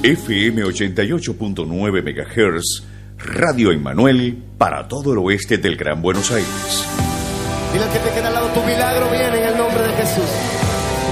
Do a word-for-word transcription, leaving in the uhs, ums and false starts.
F M ochenta y ocho punto nueve megahertz, Radio Emmanuel para todo el oeste del Gran Buenos Aires. Dile al que te queda al lado, tu milagro viene en el nombre de Jesús.